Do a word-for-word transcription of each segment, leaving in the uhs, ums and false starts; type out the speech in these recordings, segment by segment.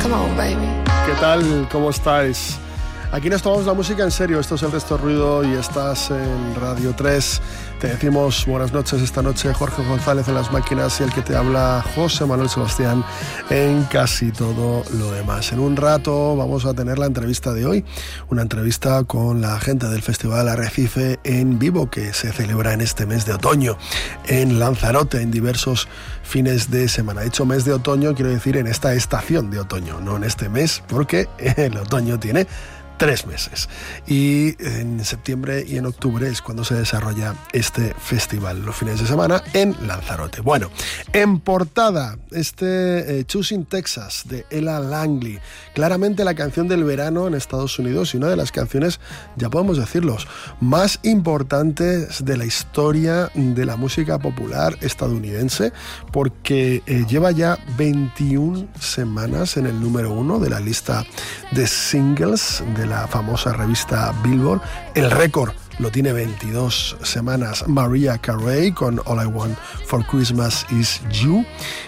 Come on, baby. ¿Qué tal? ¿Cómo estáis? Aquí nos tomamos la música en serio. Esto es El Resto Ruido y estás en Radio tres. Te decimos buenas noches esta noche. Jorge González en las máquinas y el que te habla, José Manuel Sebastián, en casi todo lo demás. En un rato vamos a tener la entrevista de hoy, una entrevista con la gente del Festival Arrecife en vivo que se celebra en este mes de otoño en Lanzarote, en diversos fines de semana. Dicho mes de otoño, quiero decir en esta estación de otoño, no en este mes, porque el otoño tiene tres meses. Y en septiembre y en octubre es cuando se desarrolla este festival, los fines de semana en Lanzarote. Bueno, en portada, este eh, Choosing Texas de Ella Langley, claramente la canción del verano en Estados Unidos y una de las canciones, ya podemos decirlo, más importantes de la historia de la música popular estadounidense, porque eh, lleva ya veintiuna semanas en el número uno de la lista de singles de la famosa revista Billboard. El récord lo tiene veintidós semanas Mariah Carey con All I Want for Christmas Is You,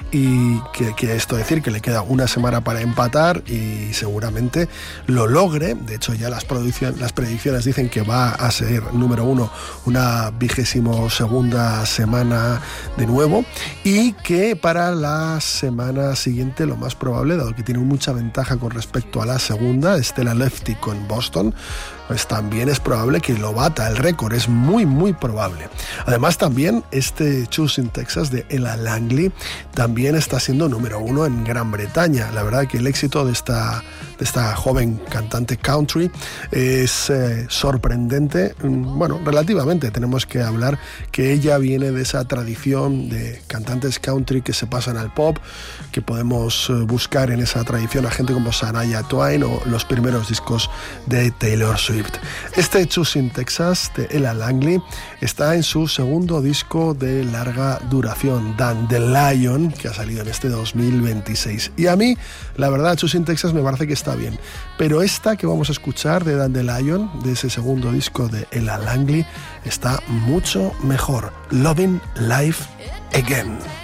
y que quiere esto decir que le queda una semana para empatar y seguramente lo logre. De hecho, ya las, las predicciones dicen que va a ser número uno una vigésimo segunda semana de nuevo, y que para la semana siguiente lo más probable, dado que tiene mucha ventaja con respecto a la segunda, Stella Lefty con Boston, pues también es probable que lo bata el récord, es muy muy probable. Además, también este Choosing Texas de Ella Langley también está siendo número uno en Gran Bretaña. La verdad que el éxito de esta, de esta joven cantante country es eh, sorprendente. Bueno, relativamente tenemos que hablar que ella viene de esa tradición de cantantes country que se pasan al pop, que podemos buscar en esa tradición a gente como Shania Twain o los primeros discos de Taylor Swift. Este Choosing Texas de Ella Langley está en su segundo disco de larga duración, Dandelion, que ha salido en este dos mil veintiséis. Y a mí, la verdad, Choosing Texas me parece que está bien. Pero esta que vamos a escuchar de Dandelion, de ese segundo disco de Ella Langley, está mucho mejor. Loving Life Again.